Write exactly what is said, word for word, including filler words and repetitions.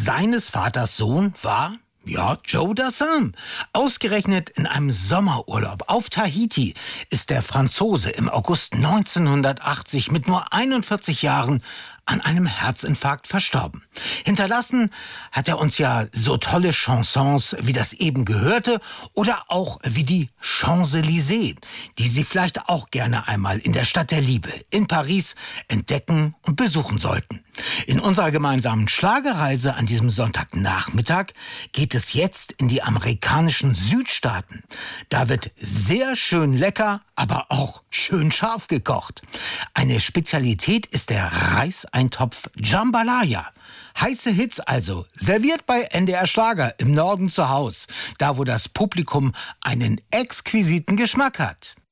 seines Vaters Sohn war? Ja, Joe Dassin. Ausgerechnet in einem Sommerurlaub auf Tahiti ist der Franzose im August neunzehnhundertachtzig mit nur einundvierzig Jahren an einem Herzinfarkt verstorben. Hinterlassen hat er uns ja so tolle Chansons wie das eben gehörte oder auch wie die Champs-Élysées, die Sie vielleicht auch gerne einmal in der Stadt der Liebe in Paris entdecken und besuchen sollten. In unserer gemeinsamen Schlagerreise an diesem Sonntagnachmittag geht es jetzt in die amerikanischen Südstaaten. Da wird sehr schön lecker, aber auch schön scharf gekocht. Eine Spezialität ist der Reiseintopf Jambalaya. Heiße Hits also, serviert bei N D R Schlager im Norden zu Haus, da wo das Publikum einen exquisiten Geschmack hat.